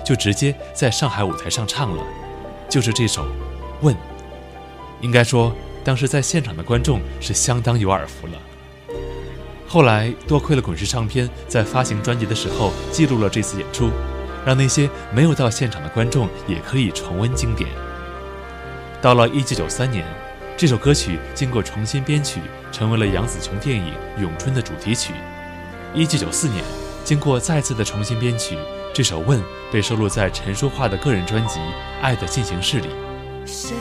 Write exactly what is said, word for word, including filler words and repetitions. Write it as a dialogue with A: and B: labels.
A: 就直接在上海舞台上唱了，就是这首《问》。应该说当时在现场的观众是相当有耳福了。后来多亏了滚石唱片在发行专辑的时候记录了这次演出，让那些没有到现场的观众也可以重温经典。到了一九九三年，这首歌曲经过重新编曲，成为了杨紫琼电影《咏春》的主题曲。一九九四年，经过再次的重新编曲，这首《问》被收录在陈淑桦的个人专辑《爱的进行式》里。